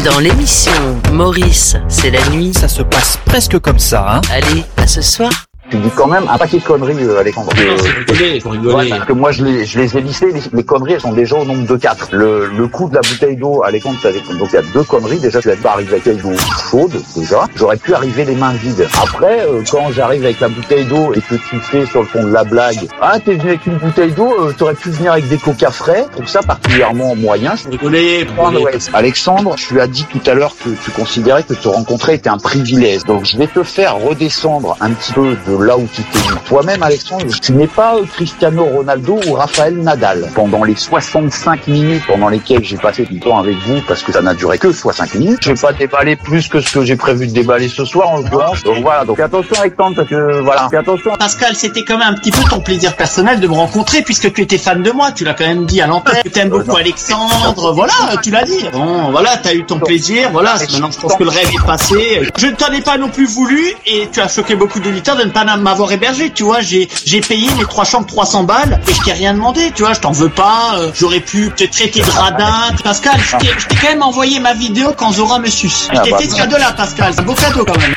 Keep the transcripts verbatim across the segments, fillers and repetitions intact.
Dans l'émission Maurice, c'est la nuit. Ça se passe presque comme ça, hein. Allez, à ce soir. Tu dis quand même un paquet de conneries, euh, Alexandre. Non, faut rigoler, faut rigoler. Ouais, parce que moi, je les, je les ai listées, les, les conneries, elles sont déjà au nombre de quatre. Le, le coup de la bouteille d'eau, Alexandre, t'avais, donc il y a deux conneries. Déjà, tu n'as pas arrivé avec la bouteille d'eau chaude, déjà. J'aurais pu arriver les mains vides. Après, euh, quand j'arrive avec la bouteille d'eau et que tu fais sur le fond de la blague, ah, t'es venu avec une bouteille d'eau, euh, t'aurais pu venir avec des coca frais. Donc ça, particulièrement moyen. Faut rigoler, faut rigoler. Ouais. Alexandre, tu as dit tout à l'heure que tu considérais que te rencontrer était un privilège. Donc je vais te faire redescendre un petit peu de là où tu t'es mis. Toi-même, Alexandre, tu n'es pas Cristiano Ronaldo ou Raphaël Nadal. Pendant les soixante-cinq minutes pendant lesquelles j'ai passé du temps avec vous, parce que ça n'a duré que soixante minutes, je vais pas déballer plus que ce que j'ai prévu de déballer ce soir, en l'occurrence. Donc voilà, donc attention Alexandre, parce que voilà, fais attention. Pascal, c'était quand même un petit peu ton plaisir personnel de me rencontrer, puisque tu étais fan de moi, tu l'as quand même dit à l'antenne, tu aimes beaucoup Alexandre, voilà, tu l'as dit. Bon, voilà, t'as eu ton plaisir, voilà, maintenant je pense que le rêve est passé. Je ne t'en ai pas non plus voulu, et tu as choqué beaucoup d'auditeurs de ne pas m'avoir hébergé. Tu vois, j'ai j'ai payé mes trois chambres trois cents balles et je t'ai rien demandé, tu vois, je t'en veux pas, euh, j'aurais pu te traiter de radin. Pascal, je t'ai, je t'ai quand même envoyé ma vidéo quand Zora me suce. Je t'ai fait ce cadeau-là, Pascal, c'est un beau cadeau quand même.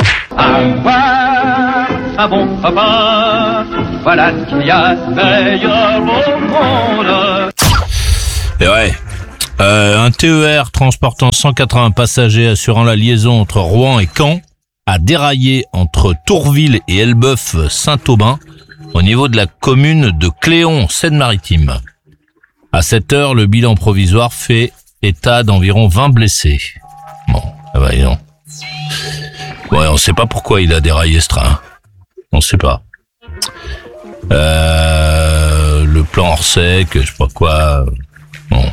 Avoir un bon papa, voilà ce qu'il y a de meilleur au monde. Et ouais. Euh, un T E R transportant cent quatre-vingts passagers assurant la liaison entre Rouen et Caen a déraillé entre Tourville et Elbeuf-Saint-Aubin au niveau de la commune de Cléon, Seine-Maritime. À cette heure, le bilan provisoire fait état d'environ vingt blessés. Bon, ah bah non. Ouais, on sait pas pourquoi il a déraillé ce train. On sait pas. Euh, le plan hors sec, je sais pas quoi. Bon.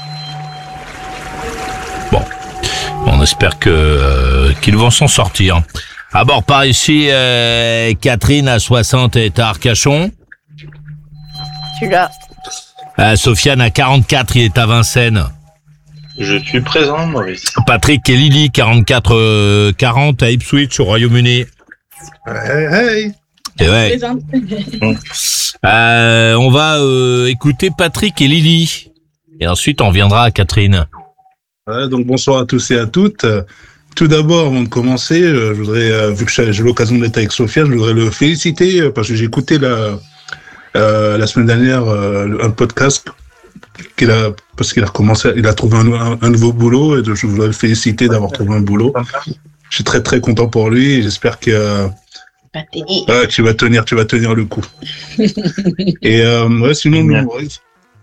Bon. On espère que euh, qu'ils vont s'en sortir. À bord par ici, euh, Catherine à soixante est à Arcachon. Je suis là. Euh, Sofiane à quarante-quatre, il est à Vincennes. Je suis présent, Maurice. Patrick et Lily, quarante-quatre quarante à Ipswich au Royaume-Uni. Hey, hey. Et ouais. euh, on va euh, écouter Patrick et Lily. Et ensuite, on reviendra à Catherine. Ouais, donc bonsoir à tous et à toutes. Tout d'abord, avant de commencer, je voudrais, euh, vu que j'ai l'occasion d'être avec Sofiane, je voudrais le féliciter euh, parce que j'ai écouté la, euh, la semaine dernière euh, un podcast qu'il a, parce qu'il a recommencé, il a trouvé un, un, un nouveau boulot et je voudrais le féliciter d'avoir trouvé un boulot. Je suis très très content pour lui et j'espère que euh, ouais, tu vas tenir, tu vas tenir le coup. Et euh, ouais, sinon nous, Maurice,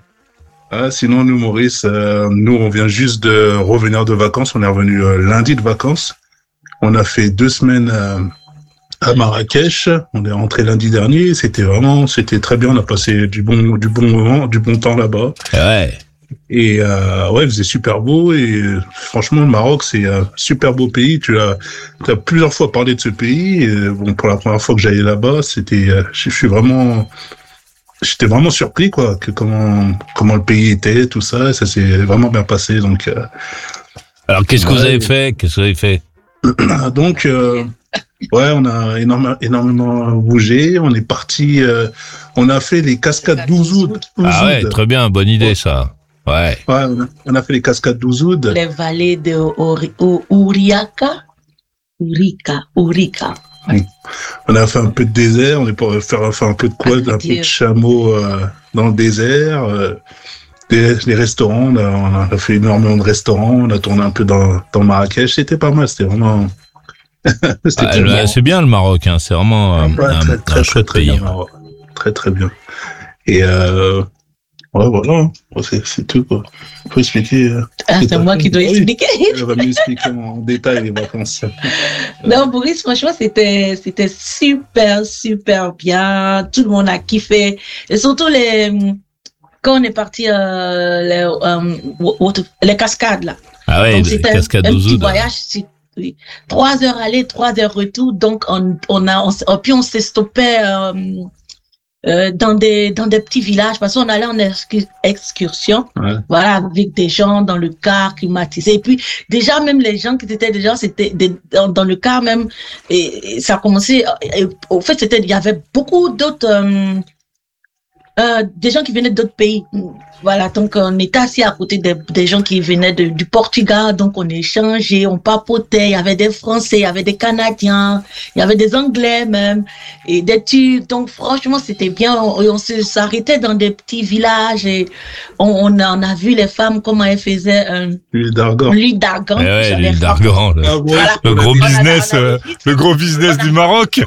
ah, sinon nous Maurice, euh, nous on vient juste de revenir de vacances. On est revenu euh, lundi de vacances. On a fait deux semaines euh, à Marrakech. On est rentré lundi dernier. C'était vraiment, c'était très bien. On a passé du bon, du bon moment, du bon temps là-bas. Ouais. Et euh, ouais, il faisait super beau. Et franchement, le Maroc, c'est un super beau pays. Tu as, tu as plusieurs fois parlé de ce pays. Et, bon, pour la première fois que j'allais là-bas, c'était, je, je suis vraiment, j'étais vraiment surpris, quoi, que comment, comment le pays était, tout ça. Ça s'est vraiment bien passé. Donc. Euh, Alors, qu'est-ce que ouais, vous avez fait Qu'est-ce que vous avez fait Donc. Euh, Ouais, on a énormément, énormément bougé. On est parti, euh, on a fait les cascades d'Ouzoud. Ah ouais, très bien, bonne idée ça. Ouais. Ouais, on a fait les cascades d'Ouzoud. Les vallées de Ouriaka, Ourika, Ourika. Oui. On a fait un peu de désert. On est pour faire, faire un peu de quad, un peu de chameau euh, dans le désert. Euh, des, des restaurants. On a, on a fait énormément de restaurants. On a tourné un peu dans, dans Marrakech. C'était pas mal. C'était vraiment. Ah, le, c'est bien le Maroc, hein. C'est vraiment euh, ouais, un, très, un très, chouette très, pays. Très bien, très très bien. Et euh, ouais, voilà, c'est, c'est tout, quoi. Faut expliquer. Euh, ah, c'est moi qui dois expliquer. Elle va mieux expliquer en détail les vacances. Non, Boris, franchement, c'était c'était super super bien. Tout le monde a kiffé, et surtout les quand on est parti euh, les euh, les cascades là. Ah ouais, donc, les c'était cascades un, un d'Ouzoud. petit voyage. Oui. Trois heures aller, trois heures retour. Donc on on a on, puis on s'est stoppé euh, euh, dans des dans des petits villages parce qu'on allait en excursion, ouais. Voilà, avec des gens dans le car climatisé. Et puis déjà même les gens qui étaient déjà c'était des, dans, dans le car même et, et ça a commencé. Et, au fait c'était il y avait beaucoup d'autres euh, euh, des gens qui venaient d'autres pays. Voilà, donc on était assis à côté des, des gens qui venaient de, du Portugal, donc on échangeait, on papotait, il y avait des Français, il y avait des Canadiens, il y avait des Anglais même, et des Turcs, donc franchement c'était bien, on, on se s'arrêtait dans des petits villages et on, on, a, on a vu les femmes comment elles faisaient un... L'huile d'argan. L'huile d'argan. Eh ouais, l'huile d'argan, le, Ah ouais, Voilà. le gros On a- business, on a- euh, le gros business on a- du Maroc.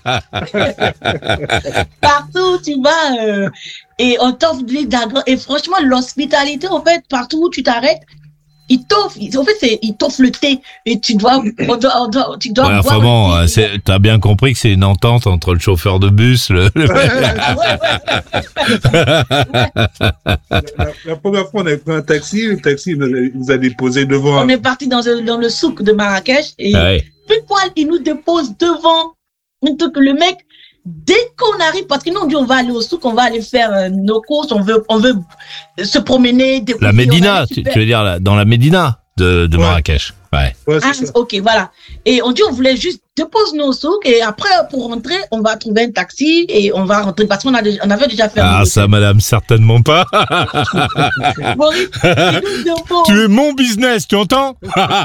Partout tu vas, euh, et on t'offre de l'huile d'argan, et franchement l'hospitalité en fait, partout où tu t'arrêtes, ils t'offrent, ils- en fait c'est, ils t'offrent le thé, et tu dois, on doit, on doit- tu dois Ouais, boire enfin bon, le euh, thé. c'est, t'as bien compris que c'est une entente entre le chauffeur de bus, le, le- Ah ouais, ouais. La, la première fois, on avait pris un taxi, le taxi nous a, nous a déposé devant. On est parti dans, un- dans le souk de Marrakech, et Ouais. une fois il nous dépose devant, donc le mec, dès qu'on arrive, parce que nous on dit on va aller au souk, on va aller faire euh, nos courses, on veut, on veut se promener, découvrir. La on a Médina, des tu, super- tu veux dire la- dans la Médina de, de Ouais. Marrakech. Ouais. Ouais, Ah, c'est ça. ok, voilà. Et on dit on voulait juste déposer nos souk, et après pour rentrer, on va trouver un taxi et on va rentrer parce qu'on a déjà, on avait déjà fait. Ah, ça, madame, certainement pas. Maurice, il nous dépose. Tu es mon business, tu entends?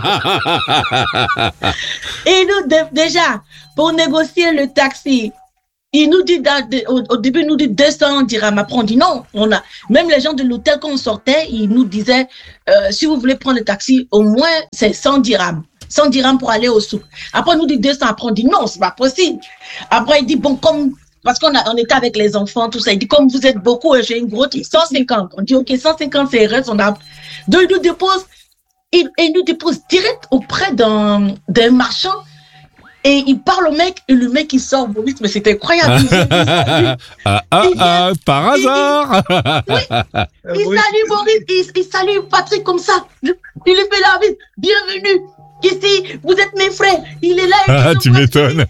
Et nous, dé- déjà, pour négocier le taxi, il nous dit, dans- de- au, au début, il nous dit deux cents dirhams. Après, on dit non. On a, même les gens de l'hôtel, quand on sortait, ils nous disaient, euh, si vous voulez prendre le taxi, au moins, c'est cent dirhams. cent dirhams pour aller au souk. Après, on nous dit deux cents. Après, on dit non, c'est pas possible. Après, il dit, bon, comme, parce qu'on a, on était avec les enfants, tout ça. Il dit, comme vous êtes beaucoup, et j'ai une grosse, cent cinquante. On dit, ok, cent cinquante, c'est raisonnable. Donc, il nous dépose, il, il nous dépose direct auprès d'un, d'un marchand. Et il parle au mec, et le mec, il sort, Maurice, mais c'était incroyable. Il, il, Ah, ah, ah, par hasard. il, il salue Maurice, il, il salue Patrick comme ça. Il lui fait la bise. Bienvenue. Ici, vous êtes mes frères. Il est là. et Ah, nous tu voici. m'étonnes.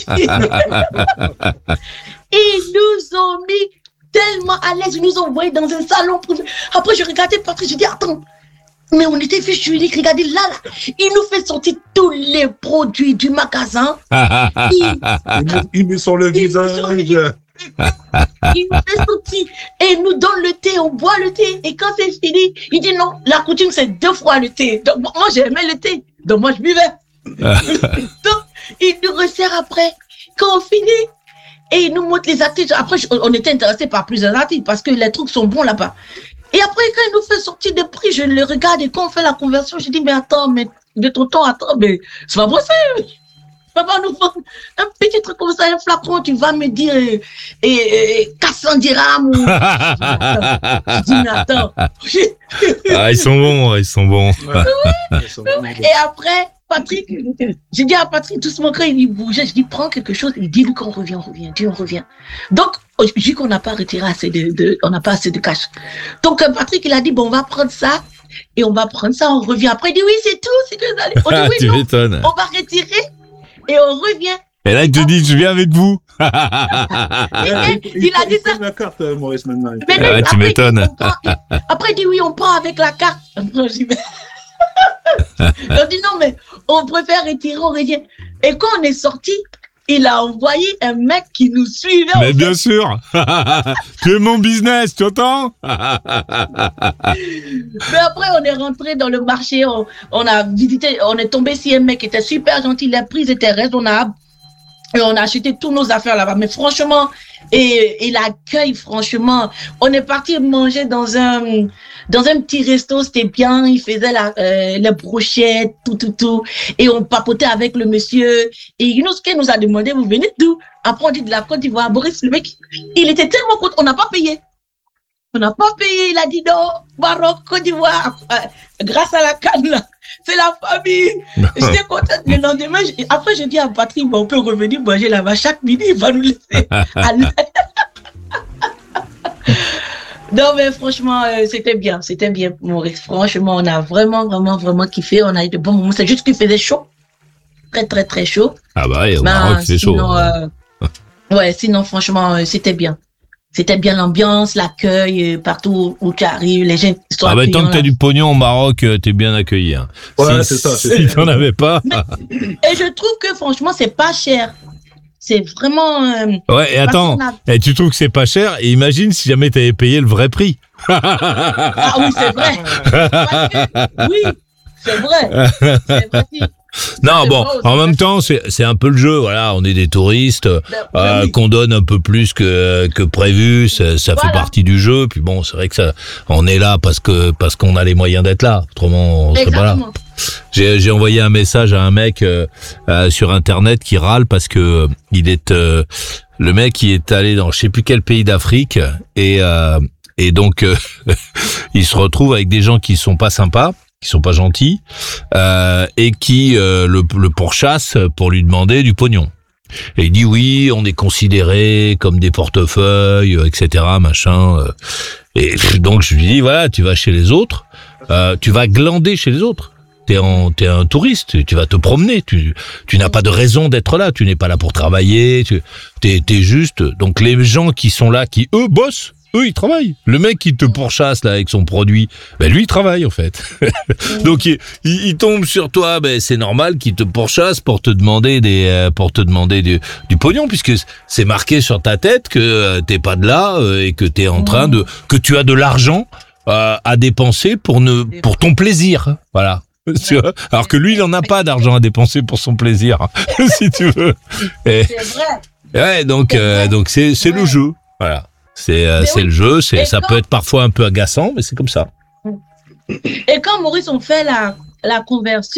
Ils nous ont mis tellement à l'aise. Ils nous ont envoyés dans un salon. Pour... Après, je regardais Patrick, je dis, attends. Mais on était fichus uniques. Regardez là, là. Il nous fait sortir tous les produits du magasin. Il, Il met, il met sur le Il met visage. sur le- il nous fait sortir et il nous donne le thé, on boit le thé. Et quand c'est fini, il dit non, la coutume c'est deux fois le thé. Donc moi j'aimais le thé, donc moi je buvais. Donc il nous resserre après. Quand on finit, et il nous montre les articles. Après, je- on était intéressés par plusieurs articles parce que les trucs sont bons là-bas. Et après, quand il nous fait sortir des prix, je le regarde et quand on fait la conversion, je dis mais attends, mais de tonton, attends, mais c'est pas possible. Papa nous vend un petit truc comme ça, un flacon, tu vas me dire et, et, et quatre cents dirhams. Ou... Je dis, mais attends. Ah, ils sont bons, ils sont bons. Et après, Patrick, j'ai dit à Patrick, doucement, quand il bougeait, je dis, prends quelque chose, il dit, lui, qu'on revient, on revient, dis, on revient. Donc, je dis qu'on n'a pas retiré assez de, de on n'a pas assez de cash. Donc, Patrick, il a dit, bon, on va prendre ça, et on va prendre ça, on revient. Après, il dit, oui, c'est tout, c'est que ça. On dit, Ah, oui, tu non, m'étonnes. on va retirer, et on revient. Et là, il te dit, je viens avec vous. Et il, il a dit ça. la carte, euh, Maurice, maintenant. Mais Ah ouais, tu après, m'étonnes. on prend- il- Après, il dit oui, on prend avec la carte. Après, je dis, mais... on dit non, mais on préfère retirer, on revient. Et quand on est sorti, il a envoyé un mec qui nous suivait. Mais en bien sûr. Tu es mon business, tu entends? Mais après, on est rentré dans le marché, on, on a visité, on est tombé sur un mec qui était super gentil, les prix étaient raisonnables. Et on a acheté tous nos affaires là-bas. Mais franchement, et, et l'accueil, franchement, on est parti manger dans un, dans un petit resto, c'était bien. Il faisait la, euh, les brochettes, tout, tout, tout. Et on papotait avec le monsieur. Et Younouske nous a demandé, vous venez d'où? Après, on dit de la Côte d'Ivoire. Boris, le mec, il était tellement content, on n'a pas payé. On n'a pas payé. Il a dit non, Maroc, Côte d'Ivoire. Euh, grâce à la canne là. C'est la famille. J'étais contente. Le lendemain, je- après, je dis à Patrick, bon, on peut revenir manger là-bas chaque midi, il va nous laisser aller. Non, mais franchement, euh, c'était bien. C'était bien, Maurice. Franchement, on a vraiment, vraiment, vraiment kiffé. On a eu de bons moments. C'est juste qu'il faisait chaud. Très, très, très chaud. Ah bah, ouais, au Ben, Maroc, c'est chaud. sinon, euh, ouais, sinon, franchement, euh, c'était bien. C'était bien l'ambiance, l'accueil, euh, partout où tu arrives, les gens sont Ah bah, tant accueillants, que t'as là. du pognon au Maroc, euh, t'es bien accueilli. Hein. Ouais, si, c'est ça, c'est Si ça. t'en avais pas. Et je trouve que franchement, c'est pas cher. c'est vraiment. Euh, ouais, et attends, a... et tu trouves que c'est pas cher? Et imagine si jamais t'avais payé le vrai prix. Ah oui, c'est vrai. Oui, c'est vrai. C'est vrai. Non, bon, en même temps, c'est c'est un peu le jeu. Voilà, on est des touristes, euh, qu'on donne un peu plus que que prévu. Ça, ça voilà. fait partie du jeu. Puis bon, c'est vrai que ça, on est là parce que parce qu'on a les moyens d'être là. Autrement, on serait pas là. J'ai j'ai envoyé un message à un mec euh, euh, sur internet qui râle parce que euh, il est euh, le mec qui est allé dans je sais plus quel pays d'Afrique et euh, et donc euh, il se retrouve avec des gens qui sont pas sympas, qui sont pas gentils, euh, et qui euh, le, le pourchassent pour lui demander du pognon. Et il dit oui, on est considérés comme des portefeuilles, et cetera, machin. Et donc je lui dis voilà, tu vas chez les autres, euh, tu vas glander chez les autres. T'es en, t'es un touriste, tu vas te promener, tu, tu n'as pas de raison d'être là, tu n'es pas là pour travailler, tu, t'es, t'es juste. Donc les gens qui sont là, qui eux bossent. Eux, ils travaillent. Le mec qui te pourchasse là avec son produit, ben lui, il travaille en fait. Donc il, il, il tombe sur toi, ben c'est normal qu'il te pourchasse pour te demander des, euh, pour te demander du, du pognon, puisque c'est marqué sur ta tête que euh, t'es pas de là euh, et que t'es en train de, que tu as de l'argent euh, à dépenser pour ne, pour ton plaisir. Voilà. Alors que lui, il en a pas d'argent à dépenser pour son plaisir, si tu veux. Et, c'est vrai. Ouais, donc euh, donc c'est c'est le jeu. Voilà. C'est euh, c'est oui. le jeu, c'est ça quand... peut être parfois un peu agaçant, mais c'est comme ça. Et quand Maurice on fait la la conversion